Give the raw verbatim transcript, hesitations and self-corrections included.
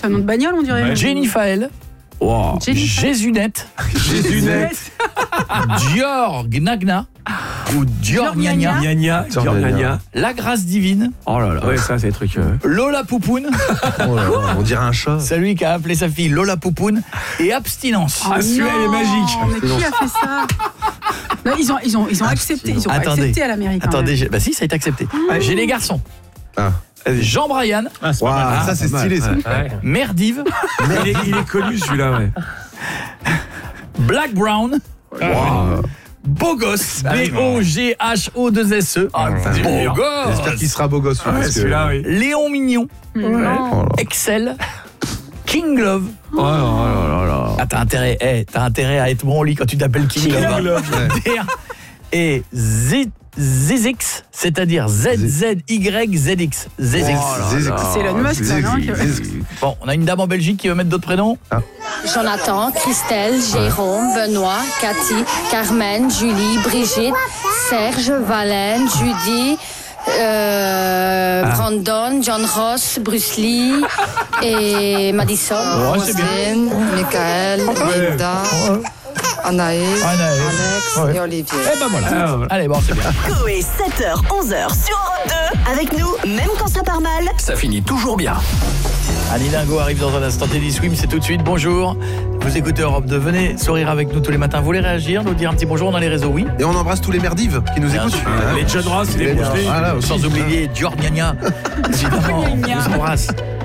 un nom de bagnole, on dirait. Ouais. Jennifer. Wow. Jésunette. Jésunette. Dior Gnagna. Ou Dior Gnagna. Gnagna. Dior Gnagna. La grâce divine. Oh là là. Ouais, ça, c'est des trucs. Euh... Lola Poupoune. Oh là là, on dirait un chat. C'est lui qui a appelé sa fille Lola Poupoune. Et abstinence. Ah, celui-là, il est magique. Mais qui a fait ça? Bah, ils ont, ils ont, ils ont accepté. Ils ont attendez, accepté à l'Amérique. Attendez, bah si, ça a été accepté. Ah. J'ai les garçons. Ah. Jean Brian. Ah, wow, ah, ça c'est stylé ça. Ouais. Merdive. il, est, il est connu celui-là, ouais. Black Brown. Wow. Beau gosse. B O G H O deux S E. Ah, beau gosse. J'espère qu'il sera beau gosse. Ouais, celui-là, oui. Léon Mignon. Ouais. Excel. King Love. Oh là là là là. Ah, t'as intérêt, hey, t'as intérêt à être bon au lit quand tu t'appelles King, King Love. Love. Ouais. Et Z Zizix, c'est-à-dire Z Z Y Z X. Zizix. Oh c'est Elon Musk, là, non? Bon, on a une dame en Belgique qui veut mettre d'autres prénoms. Ah. Jonathan, Christelle, Jérôme, Benoît, Cathy, Carmen, Julie, Brigitte, Serge, Valène, Judy, euh, ah. Brandon, John Ross, Bruce Lee et Madison, ouais, Roselyne, Michael, ouais. Linda. Ouais. Anaïs, Anaïs, Alex ouais. et Olivier. Eh ben voilà. Ah, voilà. Allez, bon, c'est bien. Coé, sept heures, onze heures sur Europe deux. Avec nous, même quand ça part mal, ça finit toujours bien. Annie Dingo arrive dans un instant. Teddy Swim, c'est tout de suite. Bonjour. Vous écoutez Europe deux. Venez sourire avec nous tous les matins. Vous voulez réagir, nous dire un petit bonjour dans les réseaux, oui. Et on embrasse tous les merdives qui nous écoutent. Ah, les John Ross, les Bruce Lee. Sans oublier Dior Gnagna. Évidemment, on vous embrasse.